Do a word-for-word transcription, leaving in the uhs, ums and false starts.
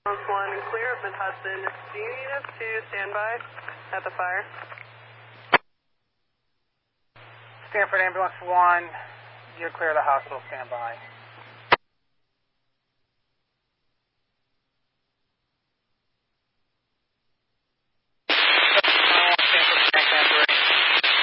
Ambulance one, clear of Mid Hudson. Do you need us to stand by at the fire? Stanford Ambulance one, you're clear of the hospital, stand by.